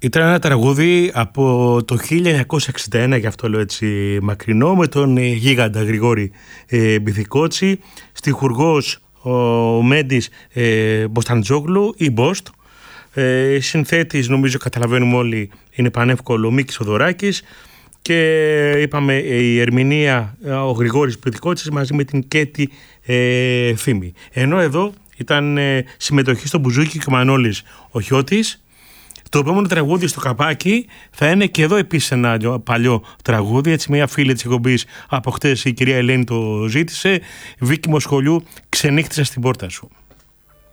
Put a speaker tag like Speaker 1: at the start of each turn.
Speaker 1: Ήταν ένα τραγούδι από το 1961, γι' αυτό λέω έτσι μακρινό, με τον γίγαντα Γρηγόρη Μπιθικότσι, στιχουργός ο Μέντης Μποσταντζόγλου ή Μποστ, συνθέτης, νομίζω καταλαβαίνουμε όλοι, είναι πανεύκολο, ο Μίκης Οδωράκης, και είπαμε η ερμηνεία ο Γρηγόρης Μπιθικότσης μαζί με την Κέτη Φήμη. Ενώ εδώ ήταν συμμετοχή στο μπουζούκι και ο Μανώλης ο Χιώτης. Το επόμενο τραγούδι στο καπάκι θα είναι και εδώ επίσης ένα παλιό τραγούδι. Έτσι, μια φίλη της εκπομπής από χτες, η κυρία Ελένη, το ζήτησε. Βίκη Μοσχολιού, «Ξενύχτησα στην πόρτα σου».